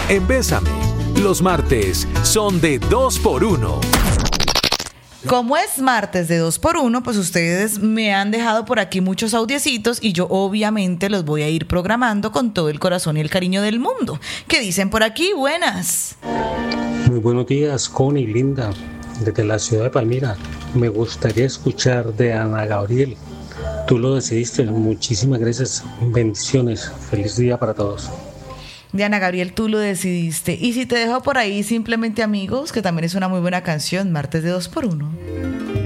en Bésame. Los martes son de 2x1. Como es martes de 2x1, pues ustedes me han dejado por aquí muchos audiecitos y yo obviamente los voy a ir programando con todo el corazón y el cariño del mundo. ¿Qué dicen por aquí? Buenas. Muy buenos días, Connie, linda, desde la ciudad de Palmira. Me gustaría escuchar de Ana Gabriel. Tú lo decidiste. Muchísimas gracias. Bendiciones. Feliz día para todos. De Ana Gabriel, tú lo decidiste. Y si te dejo por ahí Simplemente Amigos, que también es una muy buena canción, martes de 2x1.